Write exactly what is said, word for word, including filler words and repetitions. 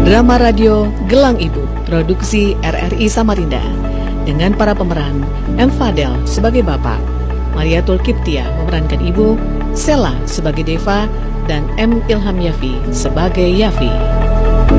Drama radio Gelang Ibu, produksi R R I Samarinda, dengan para pemeran M. Fadel sebagai bapak, Mariatul Kiptia memerankan ibu, Sela sebagai Deva, dan M. Ilham Yafi sebagai Yafi.